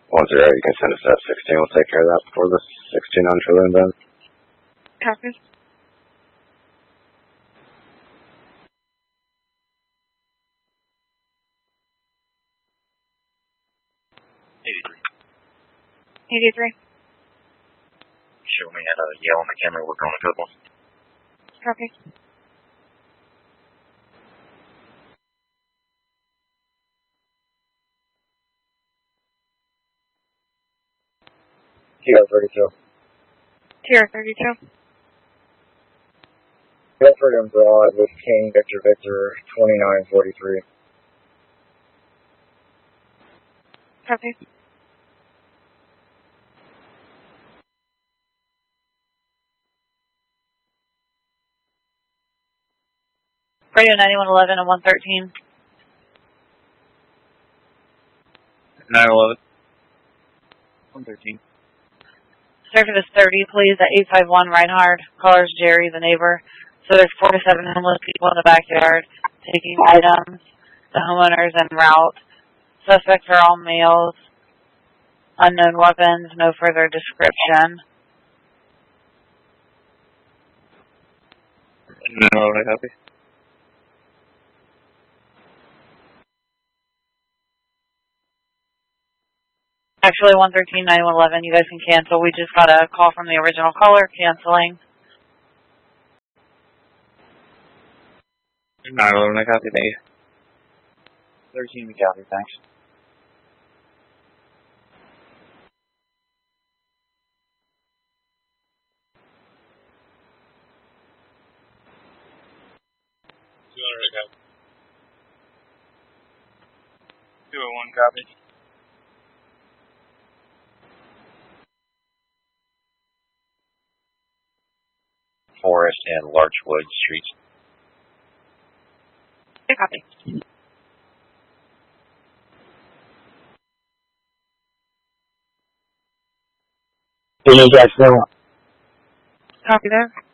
10, you can send us that 16. We'll take care of that before the 16 on Trillium then. Copy. 83. Show me at Yale on the camera. We're going to good one. Copy. TR32. TR32. Bedford and Broad with King Victor Victor 2943. Copy. Radio 9111 and 113. 911. 113. Service 30, please, at 851 Reinhard. Caller's Jerry, the neighbor. So there's 4 to 7 homeless people in the backyard taking items. The homeowners en route. Suspects are all males. Unknown weapons, no further description. No, I copy. Actually, 113, 9111, you guys can cancel. We just got a call from the original caller canceling. 911, I copy. Thank you. 13, we copy. Thanks. Copy. 201, copy. Forest and Larchwood Streets. Copy. Can you guys know? Copy there.